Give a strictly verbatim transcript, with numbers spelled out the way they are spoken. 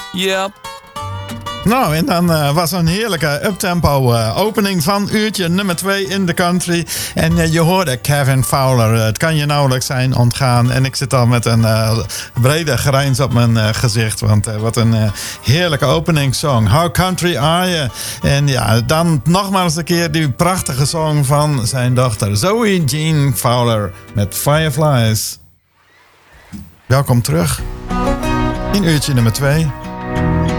Yep. Nou, en dan uh, was een heerlijke uptempo uh, opening van uurtje nummer twee in de country. En uh, je hoorde Kevin Fowler. Uh, het kan je nauwelijks zijn ontgaan. En ik zit al met een uh, brede grijns op mijn uh, gezicht. Want uh, wat een uh, heerlijke openingssong. How country are you? En ja, dan nogmaals een keer die prachtige song van zijn dochter Zoe Jean Fowler met Fireflies. Welkom terug in uurtje nummer twee.